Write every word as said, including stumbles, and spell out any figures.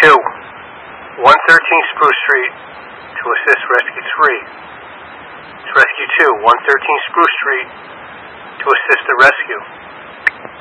two, one thirteen Spruce Street to assist Rescue three. It's Rescue two, one thirteen Spruce Street to assist the rescue.